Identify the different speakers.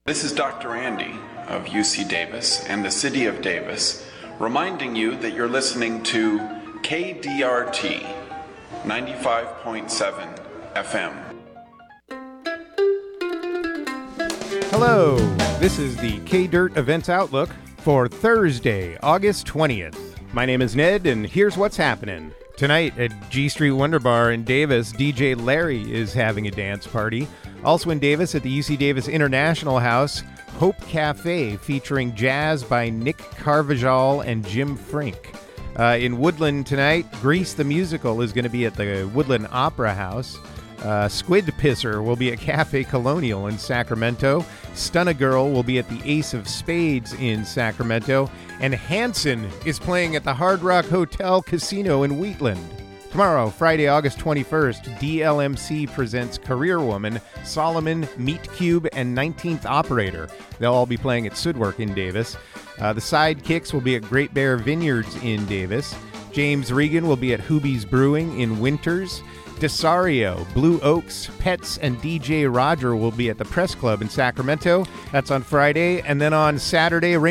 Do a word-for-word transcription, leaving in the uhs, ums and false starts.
Speaker 1: This is Doctor Andy of U C Davis and the City of Davis, reminding you that you're listening to K D R T ninety-five point seven F M.
Speaker 2: Hello, this is the K-Dirt Events Outlook for Thursday, August twentieth. My name is Ned, and here's what's happening. Tonight at G Street Wonder Bar in Davis, D J Larry is having a dance party. Also in Davis at the U C Davis International House, Hope Cafe featuring jazz by Nick Carvajal and Jim Frink. Uh, in Woodland tonight, Grease the Musical is going to be at the Woodland Opera House. Uh, Squid Pisser will be at Cafe Colonial in Sacramento. Stun-A-Girl will be at the Ace of Spades in Sacramento. And Hanson is playing at the Hard Rock Hotel Casino in Wheatland. Tomorrow, Friday, August twenty-first, D L M C presents Career Woman, Solomon, Meat Cube, and nineteenth Operator. They'll all be playing at Sudwork in Davis. Uh, the Sidekicks will be at Great Bear Vineyards in Davis. James Regan will be at Hoobie's Brewing in Winters. Desario, Blue Oaks, Pets, and D J Roger will be at the Press Club in Sacramento. That's on Friday. And then on Saturday,